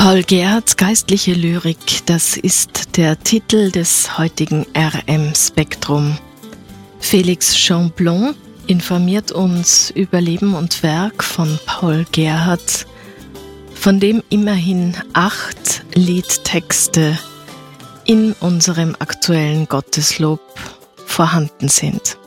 Paul Gerhardts geistliche Lyrik, das ist der Titel des heutigen RM-Spektrum. Felix Chamblon informiert uns über Leben und Werk von Paul Gerhardt, von dem immerhin 8 Liedtexte in unserem aktuellen Gotteslob vorhanden sind.